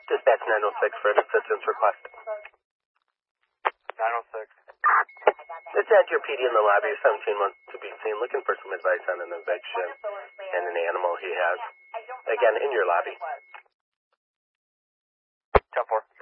Dispatch 906 for an assistance request. 906. It's at your PD in the lobby. 17 wants to be seen looking for some advice on an eviction and an animal he has. Again, in your lobby. 10-4.